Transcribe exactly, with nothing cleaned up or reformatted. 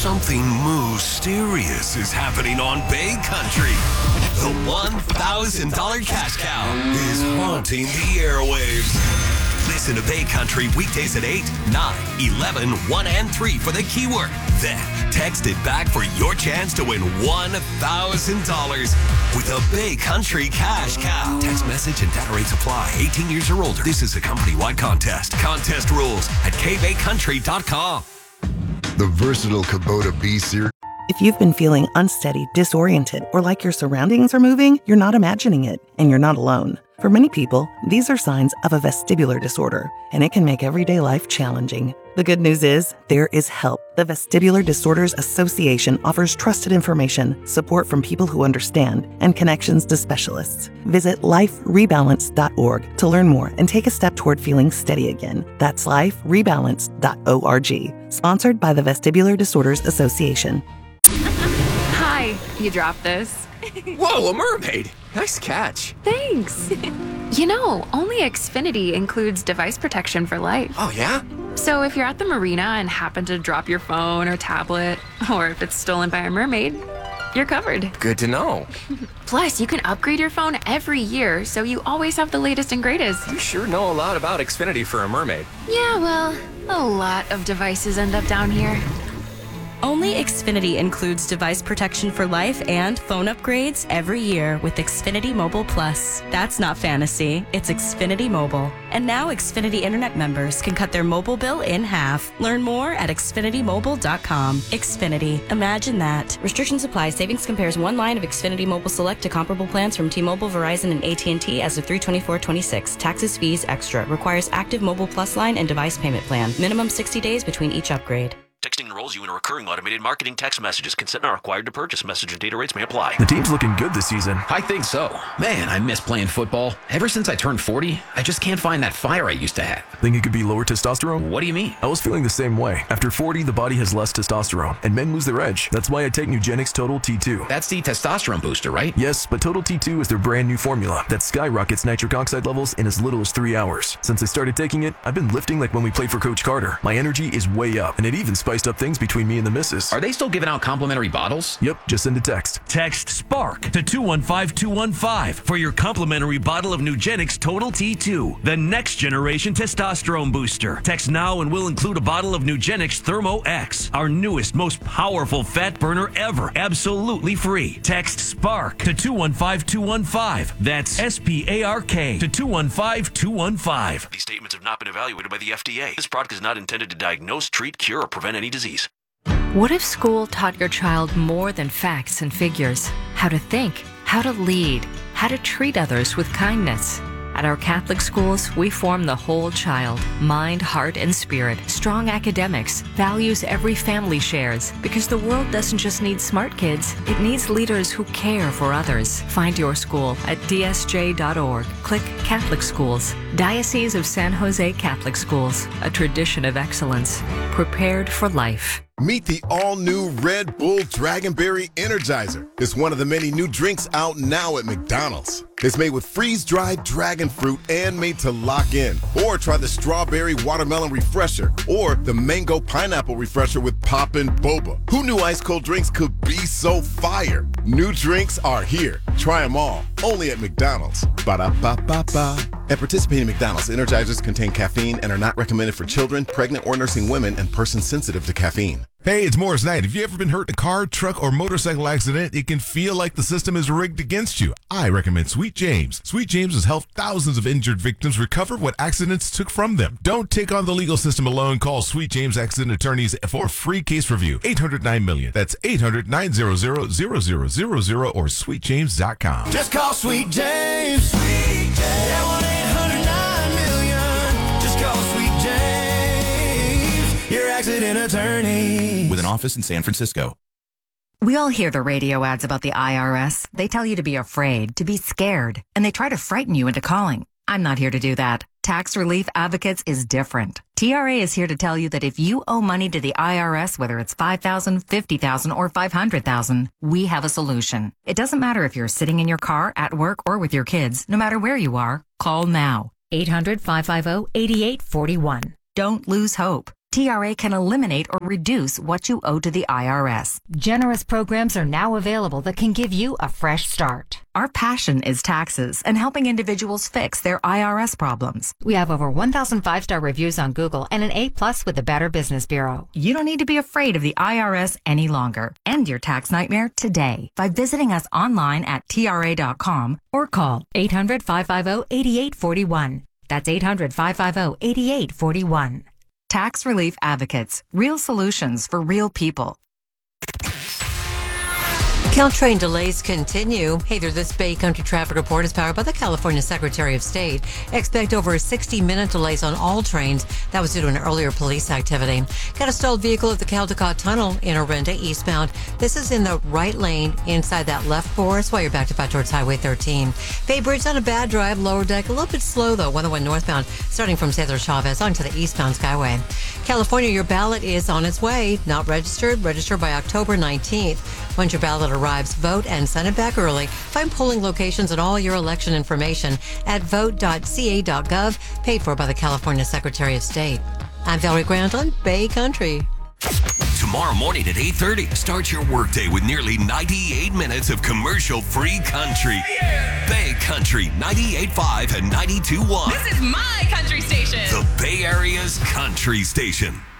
Something mysterious is happening on Bay Country. The one thousand dollars Cash Cow is haunting the airwaves. Listen to Bay Country weekdays at eight, nine, eleven, one, and three for the keyword. Then text it back for your chance to win one thousand dollars with a Bay Country Cash Cow. Text message and data rates apply. eighteen years or older. This is a company-wide contest. Contest rules at k bay country dot com. The versatile Kubota B-Series. If you've been feeling unsteady, disoriented, or like your surroundings are moving, you're not imagining it, and you're not alone. For many people, these are signs of a vestibular disorder, and it can make everyday life challenging. The good news is, there is help. The Vestibular Disorders Association offers trusted information, support from people who understand, and connections to specialists. Visit life rebalance dot org to learn more and take a step toward feeling steady again. That's life rebalance dot org. Sponsored by the Vestibular Disorders Association. Hi, you dropped this. Whoa, a mermaid! Nice catch. Thanks. You know, only Xfinity includes device protection for life. Oh, yeah? So if you're at the marina and happen to drop your phone or tablet, or if it's stolen by a mermaid, you're covered. Good to know. Plus, you can upgrade your phone every year, so you always have the latest and greatest. You sure know a lot about Xfinity for a mermaid. Yeah, well, a lot of devices end up down here. Only Xfinity includes device protection for life and phone upgrades every year with Xfinity Mobile Plus. That's not fantasy, it's Xfinity Mobile. And now Xfinity Internet members can cut their mobile bill in half. Learn more at xfinity mobile dot com. Xfinity, imagine that. Restrictions apply. Savings compares one line of Xfinity Mobile Select to comparable plans from T-Mobile, Verizon, and A T and T as of three twenty-four twenty-six. Taxes, fees, extra. Requires active Mobile Plus line and device payment plan. Minimum sixty days between each upgrade. Texting enrolls you in a recurring automated marketing text messages. Consent not required to purchase. Message and data rates may apply. The team's looking good this season. I think so. Man, I miss playing football. Ever since I turned forty, I just can't find that fire I used to have. Think it could be lower testosterone? What do you mean? I was feeling the same way. After forty, the body has less testosterone, and men lose their edge. That's why I take Nugenix Total T two. That's the testosterone booster, right? Yes, but Total T two is their brand new formula that skyrockets nitric oxide levels in as little as three hours. Since I started taking it, I've been lifting like when we played for Coach Carter. My energy is way up, and it even spiced up things between me and the missus. Are they still giving out complimentary bottles? Yep, just send a text. Text SPARK to two one five two one five for your complimentary bottle of Nugenix Total T two, the next generation testosterone booster. Text now and we'll include a bottle of Nugenix Thermo X, our newest, most powerful fat burner ever, absolutely free. Text SPARK to two one five two one five. That's S P A R K to two one five two one five. These statements have not been evaluated by the F D A. This product is not intended to diagnose, treat, cure, or prevent any disease. What if school taught your child more than facts and figures? How to think, how to lead, how to treat others with kindness. At our Catholic schools, we form the whole child, mind, heart, and spirit. Strong academics, values every family shares. Because the world doesn't just need smart kids, it needs leaders who care for others. Find your school at d s j dot org. Click Catholic Schools. Diocese of San Jose Catholic Schools, a tradition of excellence. Prepared for life. Meet the all-new Red Bull Dragonberry Energizer. It's one of the many new drinks out now at McDonald's. It's made with freeze-dried dragon fruit and made to lock in. Or try the Strawberry Watermelon Refresher or the Mango Pineapple Refresher with Poppin' Boba. Who knew ice-cold drinks could be so fire? New drinks are here. Try them all. Only at McDonald's. Ba-da-ba-ba-ba. At participating McDonald's, Energizers contain caffeine and are not recommended for children, pregnant or nursing women, and persons sensitive to caffeine. Hey, it's Morris Knight. Have you ever been hurt in a car, truck, or motorcycle accident? It can feel like the system is rigged against you. I recommend Sweet James. Sweet James has helped thousands of injured victims recover what accidents took from them. Don't take on the legal system alone. Call Sweet James Accident Attorneys for a free case review. eight hundred nine million. That's eight hundred nine hundred zero zero zero zero or sweet james dot com. Just call Sweet James. Sweet James. Yeah, one eight hundred nine million. Just call Sweet James, your accident attorney. With an office in San Francisco. We all hear the radio ads about the I R S. They tell you to be afraid, to be scared, and they try to frighten you into calling. I'm not here to do that. Tax Relief Advocates is different. T R A is here to tell you that if you owe money to the I R S, whether it's five thousand dollars, fifty thousand dollars, or five hundred thousand dollars, we have a solution. It doesn't matter if you're sitting in your car, at work, or with your kids. No matter where you are, call now. eight hundred, five five zero, eight eight four one. Don't lose hope. T R A can eliminate or reduce what you owe to the I R S. Generous programs are now available that can give you a fresh start. Our passion is taxes and helping individuals fix their I R S problems. We have over one thousand five-star reviews on Google and an A plus with the Better Business Bureau. You don't need to be afraid of the I R S any longer. End your tax nightmare today by visiting us online at T R A dot com or call eight hundred, five five zero, eight eight four one. That's eight hundred, five five zero, eight eight four one. Tax Relief Advocates. Real solutions for real people. Caltrain delays continue. Hey there, this Bay Country traffic report is powered by the California Secretary of State. Expect over sixty-minute delays on all trains. That was due to an earlier police activity. Got a stalled vehicle at the Caldecott Tunnel in Orinda eastbound. This is in the right lane inside that left forest while you're backed up out towards Highway thirteen. Bay Bridge on a bad drive, lower deck, a little bit slow though, one oh one northbound, starting from Cesar Chavez onto the eastbound Skyway. California, your ballot is on its way. Not registered? Register by October nineteenth. Once your ballot arrives, vote and send it back early. Find polling locations and all your election information at vote dot c a dot gov, paid for by the California Secretary of State. I'm Valerie Grant on Bay Country. Tomorrow morning at eight thirty, start your workday with nearly ninety-eight minutes of commercial-free country. Yeah. Bay Country, ninety-eight point five and ninety-two point one. This is my country station. The Bay Area's country station.